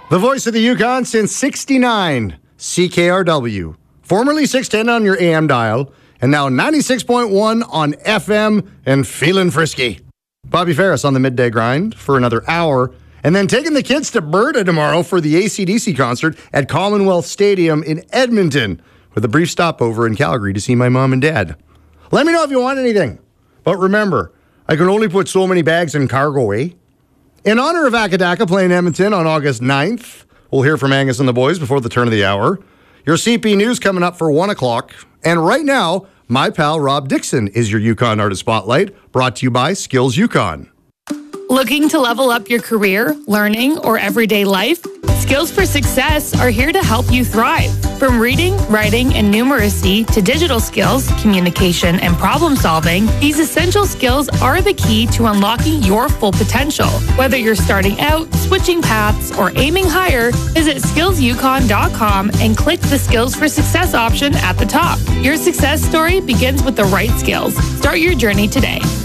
The voice of the Yukon since 69, CKRW. Formerly 610 on your AM dial, and now 96.1 on FM and feeling frisky. Bobby Ferris on the midday grind for another hour, and then taking the kids to Berta tomorrow for the AC/DC concert at Commonwealth Stadium in Edmonton, with a brief stopover in Calgary to see my mom and dad. Let me know if you want anything. But remember, I can only put so many bags in cargo, eh? In honor of Akadaka playing Edmonton on August 9th, we'll hear from Angus and the boys before the turn of the hour. Your CP News coming up for 1 o'clock. And right now, my pal Rob Dixon is your Yukon Artist Spotlight, brought to you by Skills Yukon. Looking to level up your career, learning, or everyday life? Skills for Success are here to help you thrive. From reading, writing, and numeracy to digital skills, communication, and problem solving, these essential skills are the key to unlocking your full potential. Whether you're starting out, switching paths, or aiming higher, visit skillsyukon.com and click the Skills for Success option at the top. Your success story begins with the right skills. Start your journey today.